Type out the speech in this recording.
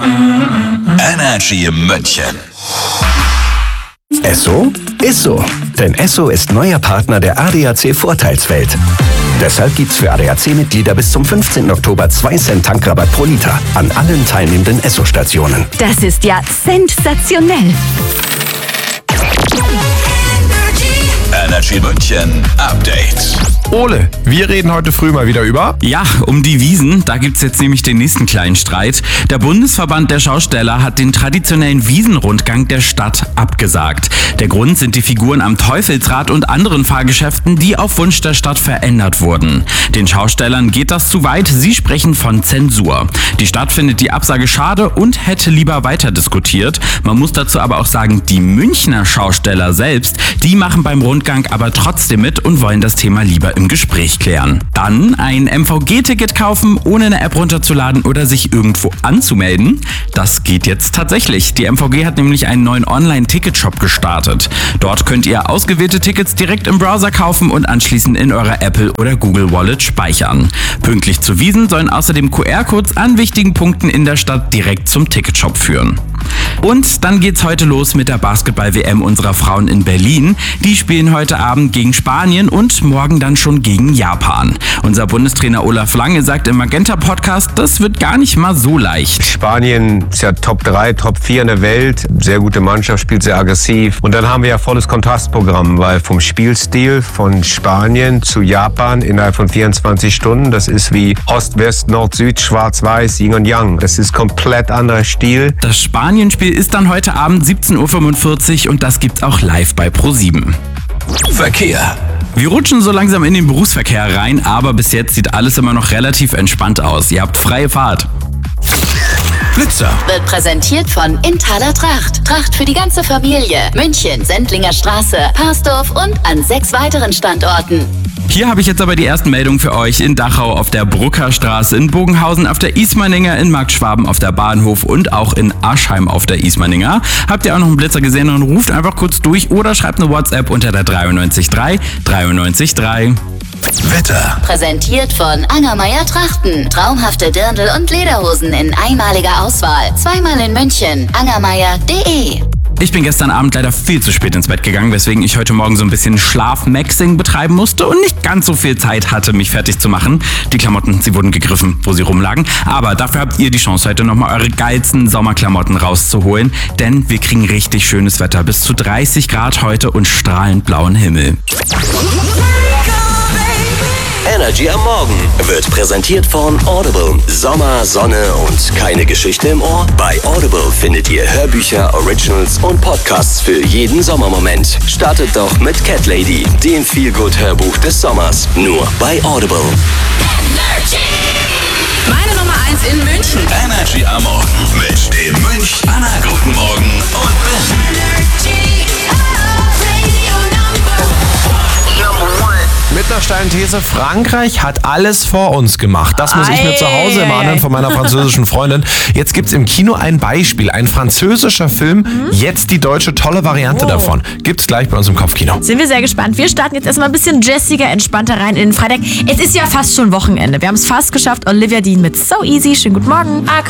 Energy München. Esso? Ist so. Denn Esso ist neuer Partner der ADAC Vorteilswelt. Deshalb gibt's für ADAC-Mitglieder bis zum 15. Oktober 2 Cent Tankrabatt pro Liter an allen teilnehmenden Esso-Stationen. Das ist ja sensationell. Energy München Update. Ole, wir reden heute früh mal wieder über... Ja, um die Wiesn. Da gibt's jetzt nämlich den nächsten kleinen Streit. Der Bundesverband der Schausteller hat den traditionellen Wiesenrundgang der Stadt abgesagt. Der Grund sind die Figuren am Teufelsrad und anderen Fahrgeschäften, die auf Wunsch der Stadt verändert wurden. Den Schaustellern geht das zu weit. Sie sprechen von Zensur. Die Stadt findet die Absage schade und hätte lieber weiter diskutiert. Man muss dazu aber auch sagen, die Münchner Schausteller selbst, die machen beim Rundgang aber trotzdem mit und wollen das Thema lieber im Gespräch klären. Dann ein MVG-Ticket kaufen, ohne eine App runterzuladen oder sich irgendwo anzumelden. Das geht jetzt tatsächlich. Die MVG hat nämlich einen neuen Online-Ticketshop gestartet. Dort könnt ihr ausgewählte Tickets direkt im Browser kaufen und anschließend in eurer Apple oder Google Wallet speichern. Pünktlich zu Wiesn sollen außerdem QR-Codes an wichtigen Punkten in der Stadt direkt zum Ticketshop führen. Und dann geht's heute los mit der Basketball-WM unserer Frauen in Berlin. Die spielen heute Abend gegen Spanien und morgen dann schon gegen Japan. Unser Bundestrainer Olaf Lange sagt im Magenta-Podcast, das wird gar nicht mal so leicht. Spanien ist ja Top 3, Top 4 in der Welt. Sehr gute Mannschaft, spielt sehr aggressiv. Und dann haben wir ja volles Kontrastprogramm, weil vom Spielstil von Spanien zu Japan innerhalb von 24 Stunden, das ist wie Ost, West, Nord, Süd, Schwarz-Weiß, Yin und Yang. Das ist komplett anderer Stil. Das Spanien-Spiel ist dann heute Abend 17:45 Uhr und das gibt's auch live bei ProSieben. Verkehr. Wir rutschen so langsam in den Berufsverkehr rein, aber bis jetzt sieht alles immer noch relativ entspannt aus. Ihr habt freie Fahrt. Blitzer. Wird präsentiert von Inthaler Tracht. Tracht für die ganze Familie. München, Sendlinger Straße, Parsdorf und an 6 weiteren Standorten. Hier habe ich jetzt aber die ersten Meldungen für euch. In Dachau auf der Bruckerstraße, in Bogenhausen auf der Ismaninger, in Marktschwaben auf der Bahnhof und auch in Aschheim auf der Ismaninger. Habt ihr auch noch einen Blitzer gesehen, dann ruft einfach kurz durch oder schreibt eine WhatsApp unter der 933 933. Wetter. Präsentiert von Angermeier Trachten. Traumhafte Dirndl und Lederhosen in einmaliger Auswahl. Zweimal in München. Angermeier.de. Ich bin gestern Abend leider viel zu spät ins Bett gegangen, weswegen ich heute Morgen so ein bisschen Schlafmaxing betreiben musste und nicht ganz so viel Zeit hatte, mich fertig zu machen. Die Klamotten, sie wurden gegriffen, wo sie rumlagen. Aber dafür habt ihr die Chance, heute nochmal eure geilsten Sommerklamotten rauszuholen. Denn wir kriegen richtig schönes Wetter. Bis zu 30 Grad heute und strahlend blauen Himmel. Energy am Morgen wird präsentiert von Audible. Sommer, Sonne und keine Geschichte im Ohr? Bei Audible findet ihr Hörbücher, Originals und Podcasts für jeden Sommermoment. Startet doch mit Cat Lady, dem Feel-Good-Hörbuch des Sommers. Nur bei Audible. Meine Nummer 1 in München. Energy am Morgen mit dem Münch Anna Guten Morgen und Mit einer steilen These, Frankreich hat alles vor uns gemacht. Das muss ich mir zu Hause immer anhören von meiner französischen Freundin. Jetzt gibt's im Kino ein Beispiel, ein französischer Film, jetzt die deutsche tolle Variante davon. Gibt's gleich bei uns im Kopfkino. Sind wir sehr gespannt. Wir starten jetzt erstmal ein bisschen jazziger, entspannter rein in den Freitag. Es ist ja fast schon Wochenende. Wir haben es fast geschafft. Olivia Dean mit So Easy. Schönen guten Morgen.